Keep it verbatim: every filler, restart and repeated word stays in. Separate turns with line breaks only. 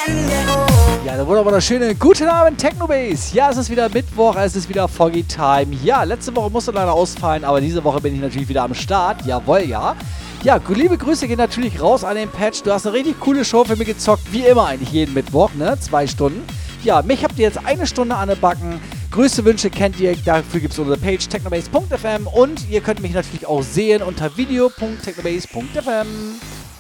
Ja, da wurde aber schöne guten Abend, Technobase. Ja, es ist wieder Mittwoch, es ist wieder Foggy Time. Ja, letzte Woche musste leider ausfallen, aber diese Woche bin ich natürlich wieder am Start. Jawohl, ja. Ja, liebe Grüße gehen natürlich raus an den Patch. Du hast eine richtig coole Show für mich gezockt, wie immer eigentlich jeden Mittwoch, ne? Zwei Stunden. Ja, mich habt ihr jetzt eine Stunde an den Backen. Größte Wünsche kennt ihr, dafür gibt es unsere Page technobase punkt f m und ihr könnt mich natürlich auch sehen unter video punkt technobase punkt f m.